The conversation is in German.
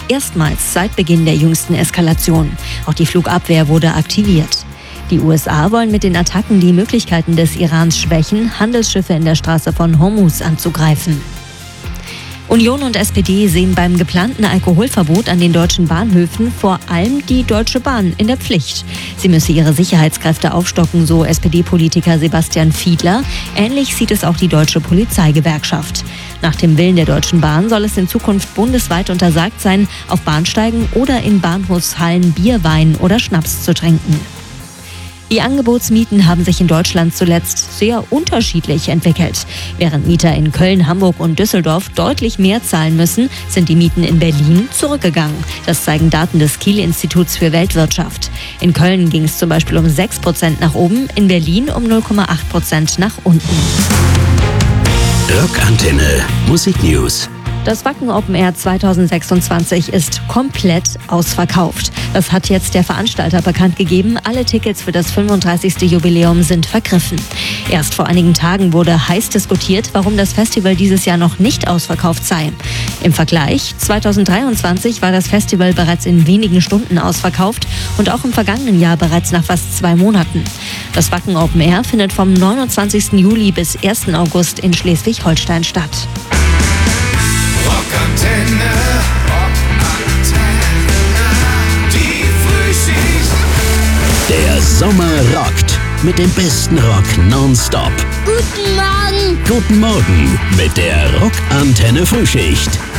Erstmals seit Beginn der jüngsten Eskalation. Auch die Flugabwehr wurde aktiviert. Die USA wollen mit den Attacken die Möglichkeiten des Irans schwächen, Handelsschiffe in der Straße von Hormuz anzugreifen. Union und SPD sehen beim geplanten Alkoholverbot an den deutschen Bahnhöfen vor allem die Deutsche Bahn in der Pflicht. Sie müsse ihre Sicherheitskräfte aufstocken, so SPD-Politiker Sebastian Fiedler. Ähnlich sieht es auch die Deutsche Polizeigewerkschaft. Nach dem Willen der Deutschen Bahn soll es in Zukunft bundesweit untersagt sein, auf Bahnsteigen oder in Bahnhofshallen Bier, Wein oder Schnaps zu trinken. Die Angebotsmieten haben sich in Deutschland zuletzt sehr unterschiedlich entwickelt. Während Mieter in Köln, Hamburg und Düsseldorf deutlich mehr zahlen müssen, sind die Mieten in Berlin zurückgegangen. Das zeigen Daten des Kiel-Instituts für Weltwirtschaft. In Köln ging es zum Beispiel um 6% nach oben, in Berlin um 0,8% nach unten. Rockantenne Musik News. Das Wacken Open Air 2026 ist komplett ausverkauft. Das hat jetzt der Veranstalter bekannt gegeben. Alle Tickets für das 35. Jubiläum sind vergriffen. Erst vor einigen Tagen wurde heiß diskutiert, warum das Festival dieses Jahr noch nicht ausverkauft sei. Im Vergleich, 2023 war das Festival bereits in wenigen Stunden ausverkauft und auch im vergangenen Jahr bereits nach fast 2 Monaten. Das Wacken Open Air findet vom 29. Juli bis 1. August in Schleswig-Holstein statt. Rockantenne, die Frühschicht. Der Sommer rockt mit dem besten Rock nonstop. Guten Morgen! Guten Morgen mit der Rockantenne Frühschicht.